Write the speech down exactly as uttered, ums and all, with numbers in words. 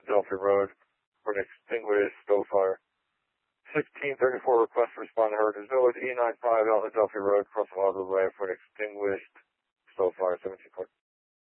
Adelphia Road for an extinguished stove fire. sixteen thirty-four request to respond to Heritage Village, E ninety-five Adelphia Road, across the Harvard Way for an extinguished stove fire. seventeen